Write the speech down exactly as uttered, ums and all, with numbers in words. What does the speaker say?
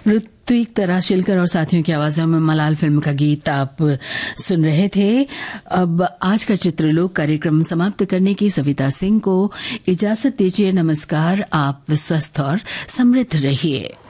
ऋत्विक तराशिलकर और साथियों की आवाजों में मलाल फिल्म का गीत आप सुन रहे थे। अब आज का चित्रलोक कार्यक्रम समाप्त करने की सविता सिंह को इजाजत दीजिए। नमस्कार। आप स्वस्थ और समृद्ध रहिए।